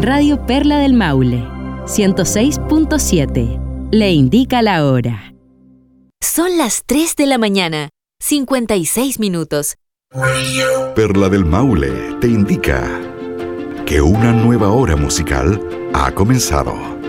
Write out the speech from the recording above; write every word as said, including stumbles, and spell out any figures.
Radio Perla del Maule, ciento seis punto siete. Le indica la hora. Son las tres de la mañana, cincuenta y seis minutos. Perla del Maule te indica que una nueva hora musical ha comenzado.